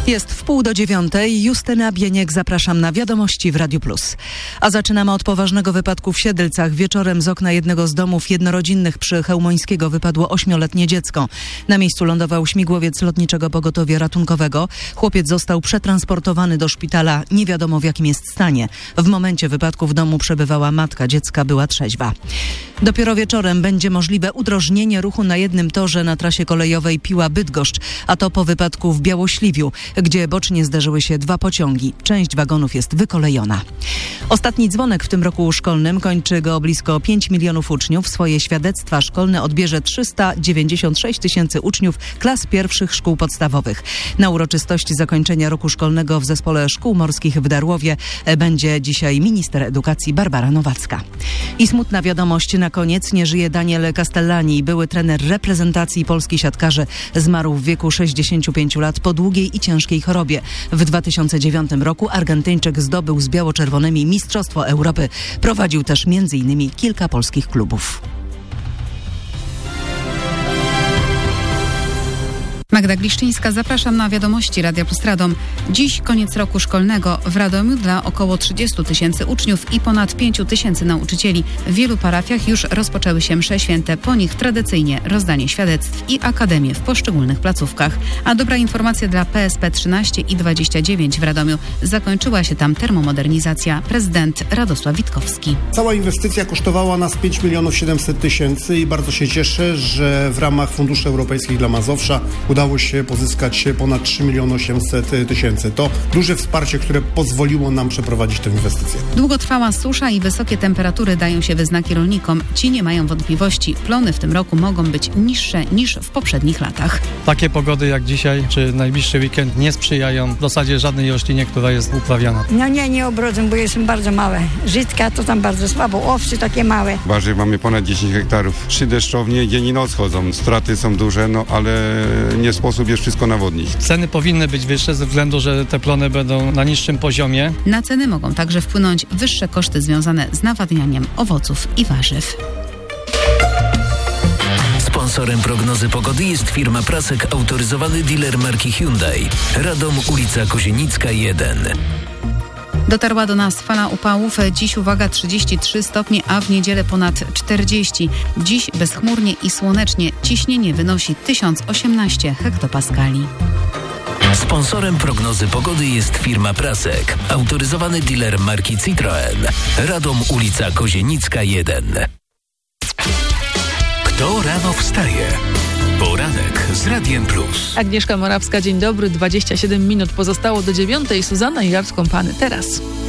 Jest 8:30. Justyna Bieniek, zapraszam na Wiadomości w Radiu Plus. A zaczynamy od poważnego wypadku w Siedlcach. Wieczorem z okna jednego z domów jednorodzinnych przy Chełmońskiego wypadło 8-letnie dziecko. Na miejscu lądował śmigłowiec Lotniczego Pogotowia Ratunkowego. Chłopiec został przetransportowany do szpitala. Nie wiadomo, w jakim jest stanie. W momencie wypadku w domu przebywała matka dziecka, była trzeźwa. Dopiero wieczorem będzie możliwe udrożnienie ruchu na jednym torze na trasie kolejowej Piła-Bydgoszcz, a to po wypadku w Białośliwiu, gdzie bocznie zderzyły się dwa pociągi. Część wagonów jest wykolejona. Ostatni dzwonek w tym roku szkolnym, kończy go blisko 5 milionów uczniów. Swoje świadectwa szkolne odbierze 396 tysięcy uczniów klas pierwszych szkół podstawowych. Na uroczystości zakończenia roku szkolnego w Zespole Szkół Morskich w Darłowie będzie dzisiaj minister edukacji Barbara Nowacka. I smutna wiadomość na koniec. Nie żyje Daniel Castellani, były trener reprezentacji polskich siatkarzy. Zmarł w wieku 65 lat po długiej i ciężkiej chorobie. W 2009 roku Argentyńczyk zdobył z biało-czerwonymi Mistrzostwo Europy. Prowadził też m.in. kilka polskich klubów. Magda Gliszczyńska, zapraszam na Wiadomości Radia Plus Radom. Dziś koniec roku szkolnego w Radomiu dla około 30 tysięcy uczniów i ponad 5 tysięcy nauczycieli. W wielu parafiach już rozpoczęły się msze święte, po nich tradycyjnie rozdanie świadectw i akademie w poszczególnych placówkach. A dobra informacja dla PSP 13 i 29 w Radomiu. Zakończyła się tam termomodernizacja. Prezydent Radosław Witkowski. Cała inwestycja kosztowała nas 5 700 000 i bardzo się cieszę, że w ramach funduszy europejskich dla Mazowsza udało się pozyskać ponad 3 800 000. To duże wsparcie, które pozwoliło nam przeprowadzić tę inwestycję. Długotrwała susza i wysokie temperatury dają się we znaki rolnikom. Ci nie mają wątpliwości. Plony w tym roku mogą być niższe niż w poprzednich latach. Takie pogody jak dzisiaj, czy najbliższy weekend nie sprzyjają w zasadzie żadnej roślinie, która jest uprawiana. No nie obrodzę, bo są bardzo małe. Żytka to tam bardzo słabo, owcy takie małe. Warzyw mamy ponad 10 hektarów. 3 deszczownie dzień i noc chodzą. Straty są duże, ale nie sposób jest wszystko nawodnić. Ceny powinny być wyższe ze względu, że te plony będą na niższym poziomie. Na ceny mogą także wpłynąć wyższe koszty związane z nawadnianiem owoców i warzyw. Sponsorem prognozy pogody jest firma Prasek, autoryzowany dealer marki Hyundai. Radom, ulica Kozienicka 1. Dotarła do nas fala upałów. Dziś uwaga 33 stopnie, a w niedzielę ponad 40. Dziś bezchmurnie i słonecznie. Ciśnienie wynosi 1018 hektopaskali. Sponsorem prognozy pogody jest firma Prasek, autoryzowany dealer marki Citroen. Radom, ulica Kozienicka 1. Kto rano wstaje? Poranek z Radiem Plus. Agnieszka Morawska, dzień dobry. 27 minut pozostało do 9:00. Zuzanna i Jarskąpany teraz.